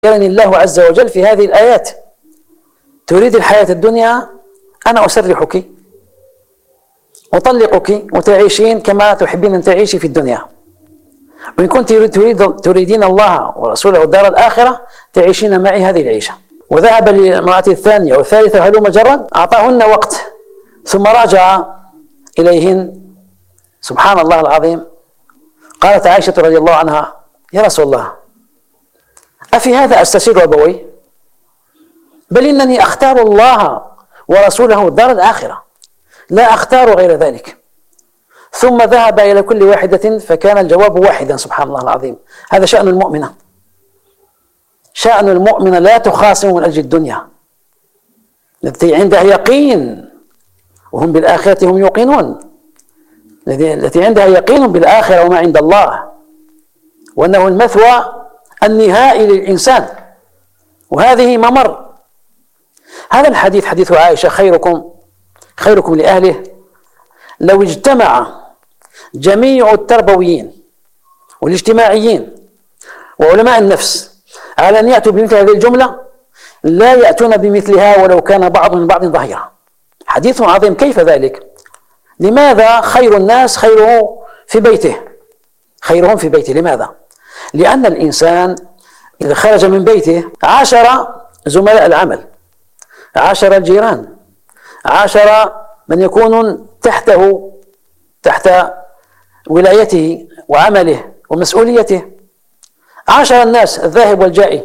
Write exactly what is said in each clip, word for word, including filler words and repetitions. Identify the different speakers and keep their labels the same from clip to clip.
Speaker 1: خيرني الله عز وجل في هذه الآيات: تريد الحياة الدنيا أنا أسرحك أطلقك وتعيشين كما تحبين أن تعيشي في الدنيا، وإن كنت تريد تريدين الله ورسوله والدار الآخرة تعيشين معي هذه العيشة. وذهب للمرأة الثانية والثالثة هلم جرا، أعطاهن وقت ثم راجع إليهن. سبحان الله العظيم، قالت عائشة رضي الله عنها: يا رسول الله، أفي هذا أستشير أبوي؟ بل إنني أختار الله ورسوله الدار الآخرة، لا أختار غير ذلك. ثم ذهب إلى كل واحدة فكان الجواب واحدا. سبحان الله العظيم، هذا شأن المؤمنة. شأن المؤمنة لا تخاصم من أجل الدنيا، التي عندها يقين، وهم بالآخرة هم يوقنون، التي عندها يقين بالآخرة وما عند الله، وأنه المثوى النهائي للإنسان، وهذه ممر. هذا الحديث حديث عائشة: خيركم خيركم لأهله. لو اجتمع جميع التربويين والاجتماعيين وعلماء النفس على أن يأتوا بمثل هذه الجملة لا يأتون بمثلها ولو كان بعض من بعض ظهيرا. حديث عظيم. كيف ذلك؟ لماذا خير الناس خيره في بيته؟ خيرهم في بيته. لماذا؟ لأن الإنسان إذا خرج من بيته عاشر زملاء العمل، عاشر الجيران، عاشر من يكون تحته تحت ولايته وعمله ومسؤوليته، عاشر الناس الذاهب والجائي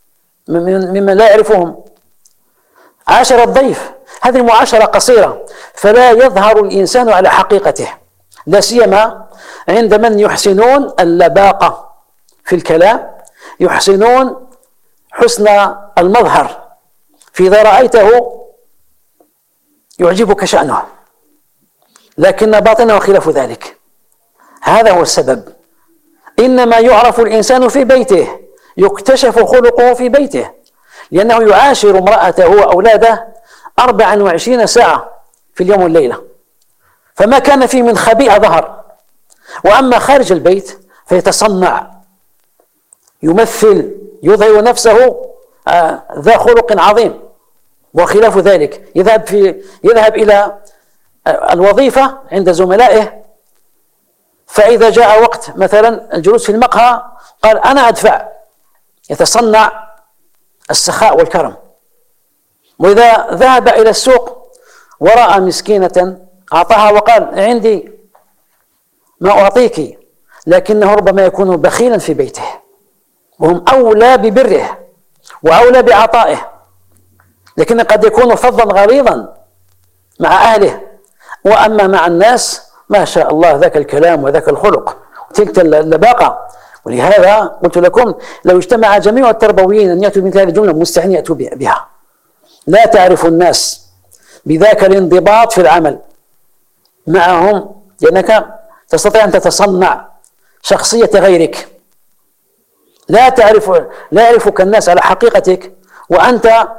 Speaker 1: ممن لا يعرفهم، عاشر الضيف. هذه المعاشرة قصيرة، فلا يظهر الإنسان على حقيقته، لا سيما عند من يحسنون اللباقة في الكلام، يحسنون حسن المظهر، فإذا رأيته يعجبك شأنه لكن باطنه خلاف ذلك. هذا هو السبب. إنما يعرف الإنسان في بيته، يكتشف خلقه في بيته، لأنه يعاشر امرأته وأولاده أربعا وعشرين ساعة في اليوم والليلة، فما كان فيه من خبيئة ظهر. وأما خارج البيت فيتصنع، يمثل، يظهر نفسه آه ذا خلق عظيم، وخلاف ذلك يذهب في يذهب إلى الوظيفة عند زملائه، فإذا جاء وقت مثلا الجلوس في المقهى قال أنا أدفع، يتصنع السخاء والكرم. وإذا ذهب إلى السوق ورأى مسكينة أعطاها وقال عندي ما أعطيك، لكنه ربما يكون بخيلا في بيته، وهم أولى ببره وأولى بعطائه، لكن قد يكون فظا غليظا مع أهله، وأما مع الناس ما شاء الله ذاك الكلام وذاك الخلق وتلك اللباقة. ولهذا قلت لكم لو اجتمع جميع التربويين أن يأتوا بمثل هذه الجملة مستحيل يأتوا بها. لا تعرف الناس بذاك الانضباط في العمل معهم، لأنك تستطيع أن تتصنع شخصية غيرك. لا تعرف لا يعرفك الناس على حقيقتك وأنت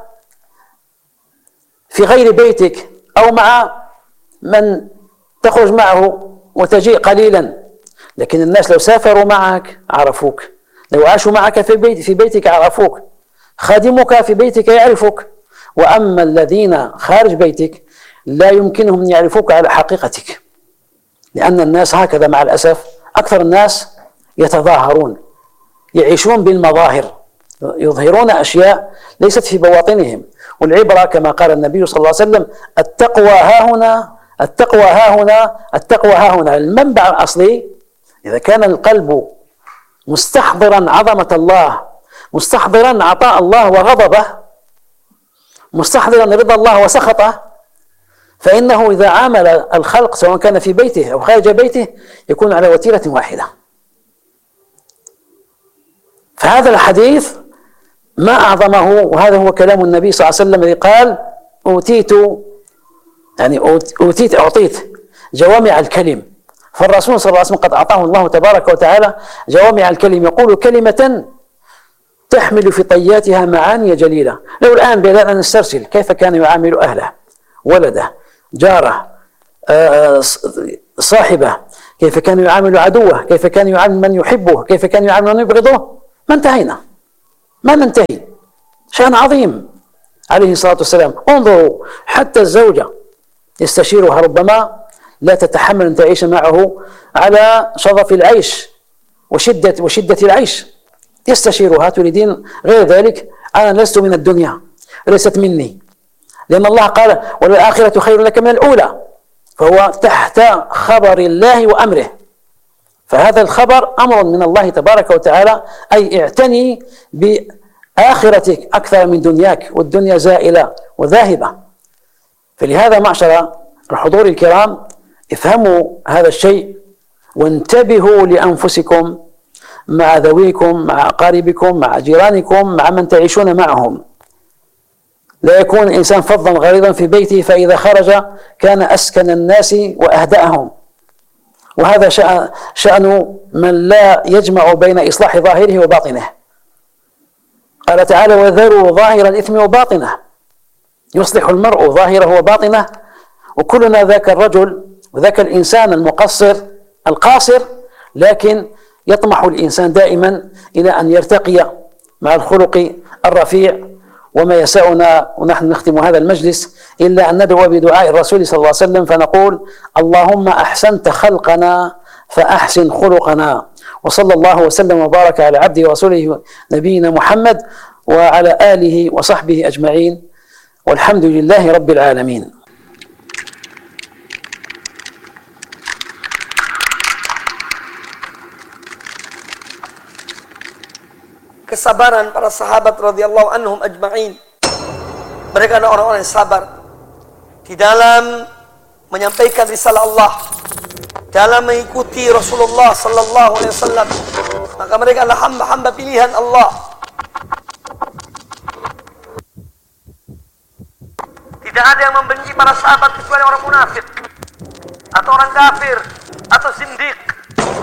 Speaker 1: في غير بيتك أو مع من تخرج معه وتجيء قليلا، لكن الناس لو سافروا معك عرفوك، لو عاشوا معك في بيت في بيتك عرفوك، خادمك في بيتك يعرفك. وأما الذين خارج بيتك لا يمكنهم أن يعرفوك على حقيقتك، لأن الناس هكذا مع الأسف، أكثر الناس يتظاهرون، يعيشون بالمظاهر، يظهرون أشياء ليست في بواطنهم. والعبرة كما قال النبي صلى الله عليه وسلم: التقوى ها هنا، التقوى ها هنا، التقوى ها هنا. المنبع الأصلي إذا كان القلب مستحضرا عظمة الله، مستحضرا عطاء الله وغضبه، مستحضرا رضا الله وسخطه، فإنه إذا عامل الخلق سواء كان في بيته أو خارج بيته يكون على وتيرة واحدة. فهذا الحديث ما أعظمه، وهذا هو كلام النبي صلى الله عليه وسلم الذي قال: أوتيت يعني أوتيت أعطيت جوامع الكلم. فالرسول صلى الله عليه وسلم قد أعطاه الله تبارك وتعالى جوامع الكلم، يقول كلمة تحمل في طياتها معاني جليلة. لو الآن بدأنا نسترسل كيف كان يعامل أهله، ولده، جاره، صاحبه، كيف كان يعامل عدوه، كيف كان يعامل من يحبه، كيف كان يعامل من يبغضه، ما انتهينا. ما ننتهي، شأن عظيم عليه الصلاة والسلام. انظروا حتى الزوجة يستشيرها ربما لا تتحمل أن تعيش معه على شظف العيش وشدة وشدة العيش، يستشيرها: تريدين غير ذلك؟ أنا لست من الدنيا، ليست مني، لأن الله قال: والآخرة خير لك من الأولى، فهو تحت خبر الله وأمره. فهذا الخبر أمر من الله تبارك وتعالى، أي اعتني بآخرتك أكثر من دنياك، والدنيا زائلة وذاهبة. فلهذا معشر الحضور الكرام، افهموا هذا الشيء وانتبهوا لأنفسكم مع ذويكم، مع أقاربكم، مع جيرانكم، مع من تعيشون معهم. لا يكون الإنسان فظا غليظا في بيته، فإذا خرج كان أسكن الناس وأهدأهم. وهذا شأن من لا يجمع بين إصلاح ظاهره وباطنه. قال تعالى: وذروا ظاهر الإثم وباطنه. يصلح المرء ظاهره وباطنه، وكلنا ذاك الرجل وذاك الإنسان المقصر القاصر، لكن يطمح الإنسان دائما إلى أن يرتقي مع الخلق الرفيع. وما يسعنا ونحن نختم هذا المجلس إلا أن ندعو بدعاء الرسول صلى الله عليه وسلم، فنقول: اللهم أحسنت خلقنا فأحسن خلقنا. وصلى الله وسلم وبارك على عبده ورسوله نبينا محمد وعلى آله وصحبه أجمعين، والحمد لله رب العالمين.
Speaker 2: Kesabaran para sahabat radhiyallahu anhum ajma'in. Mereka adalah orang-orang yang sabar di dalam menyampaikan risalah Allah, dalam mengikuti Rasulullah sallallahu alaihi wasallam. Maka mereka adalah hamba-hamba pilihan Allah. Tidak ada yang membenci para sahabat kecuali orang munafik atau orang kafir atau zindiq.